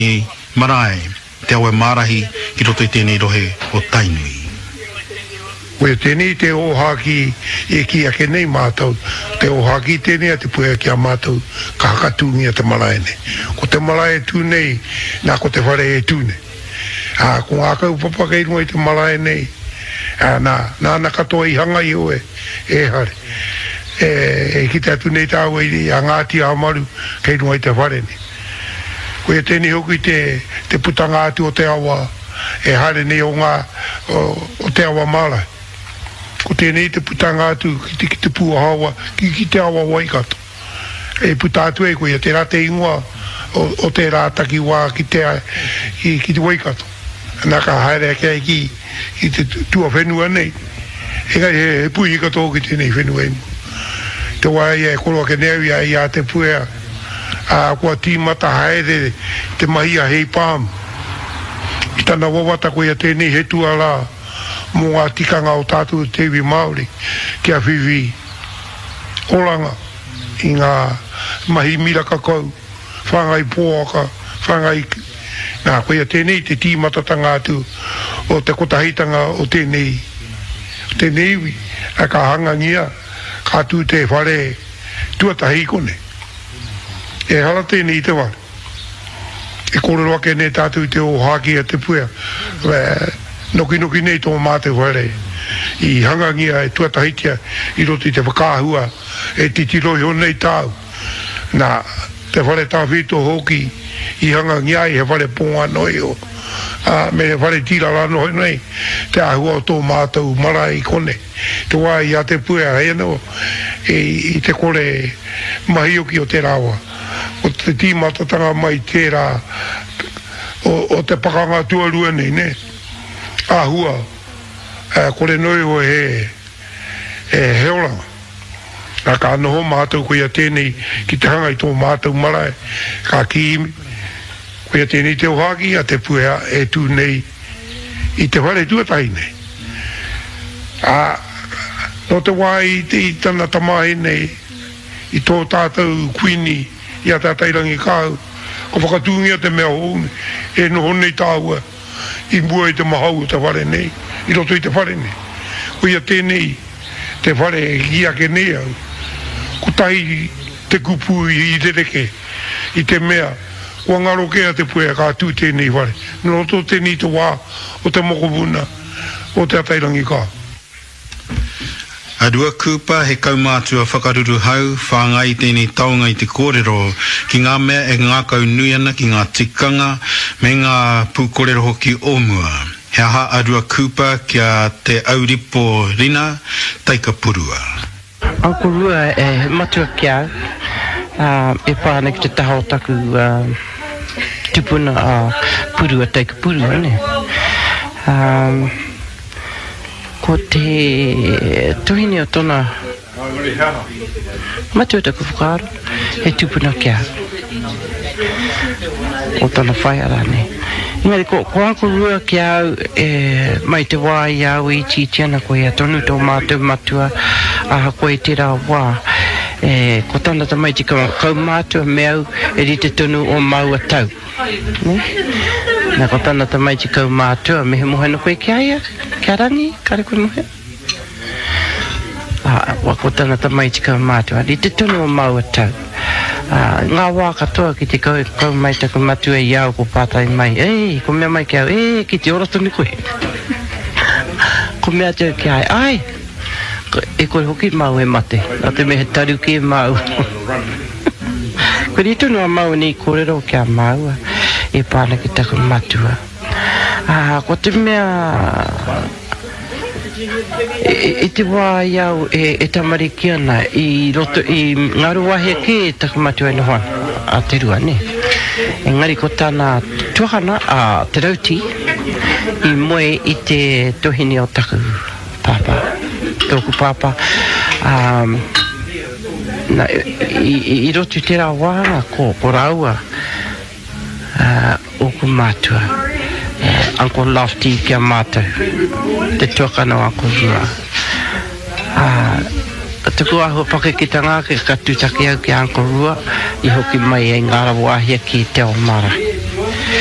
I marae, te aue marahi ki roto I tēnei rohe o Tainui. Koe tēnei te ohaki e ki ake nei mātou. Te ohaki tēnei a te puea ki a mātou ka hakatūngi a te marae ne. Ko te marae tū nei, nā ko te whare e tū nei. Ko ngā kau papakeironga I te marae nei, nā katoa I hanga I oe, e hare. E ki te atu nei tāua I a ngāti a maru, keironga I te whare nei. Koe tēnei hoku I te putanga atu o te awa, e hare nei o ngā, o te awa mara. Ko tēnei te putanga atu ki te pua hawa, ki te awa waikato. E puta atu e koe, te rate ingoa o te rātaki wā ki te waikato. Nā ka haere kia ki te tua whenua nei. E kai he pui I kato ki tēnei whenua imu. Te wai e koroa ke neu I a te puea. Kua tīmata haere te mahia hei pāmu. I tana wawata koe a tēnei he tua la mō ngā tikanga o tātou tewi Māori kia whiwi oranga I ngā mahi mira kakau, whangai pōaka, whangai nā koe a tēnei te tīmatatanga atu o te kotahitanga o tēnei wi, a ka hangangia, ka tū te whare tuatahi kone. E hala tēnei te wale. E kōrero ake ne tātou te ohaki a te puea. Noki nei tō mātou whare. I hangangia e tuatahitia I roto I te whakāhua e titiroi o nei tāu. Nā, te whare tāwhito hoki I hangangia I he whare pōnga noi o. Me he whare tīrara noi nei. Te ahua o tō mātou marae I kone. Te wā I a te puea hei anō. I te kore mahioki o te rawa. O te tīmatatanga mai tērā o te pakanga tuarua nei, ne? Ahua, kore noi o he heoranga. Nā ka anoho mātou koe a tēnei ki te hanga I tō mātou marae. Ka ki imi, koe a tēnei te ohaki a te puea e tū nei I te whare tuatahi nei. No te wai I tana tamahi nei I tō tātou kuini I a tātairangi kāu, ko whakatūngia te mea houni, e noho nei tāua, I mua I te mahau o te whare nei, I roto I te whare nei. Ko ia tēnei, te whare I ake nei au, ko tahi te kupu I te reke, I te mea, ko ngaro kea te puea kā tū tēnei whare. No roto tēnei te wā o te mokopuna o te tātairangi kāu. Arua kupa he kaumātua whakaruru hau, whāngai tēnei taonga I te kōrero, ki ngā mea e ngā kau nui ana ki ngā tikanga, me ngā pūkōrero hoki omua. He aha arua kupa kia te auripo rina, taika purua. Anko rua e matua ki au, e pāna ki te taha o taku tupuna purua, taika purua, ne? Ko te tuhini o tona matua taku whakaaro he tupuna kia o tona whaiara ne. Engari ko anko rua ki au mai te wā I au I titiana koe a tonu tō mātou matua a koe te rā wā. Ko tana ta mai te kau mātua me au e rite tonu o mau a tau. Nā ko tana ta mai te kau mātua me he mohena koe ki aia, kia rangi, kare koe mohe. Wa ko tana ta mai te kau mātua, rite tonu o mau a tau. Ngā wā katoa ki te kau mai taku matua I au ko pātai mai. Ko mea mai ki au, ki te ora tonu koe. Ko mea te ki ai. E koe hoki mau e mate, a te mehe taru ki e mau. Koe rito noa mau ni kōrero ki a mau, e pāna ki taku matua. Ko te mea, e te wā iau e tamari ki ana, I roto, I ngaru wahia ki e taku matua e nohoan, a te rua, ne? Engari ko tāna tuhana a te rauti, I moe I te tohini o taku pāpā. Tōku pāpā I rotu te rā wāna ko raua o ku mātua Uncle Lofty kia mātou te tuakana o Uncle Rua tuku ahu pake ki tanga ke katutaki au ki Uncle Rua I hoki mai e ngāra wāhia ki te o mara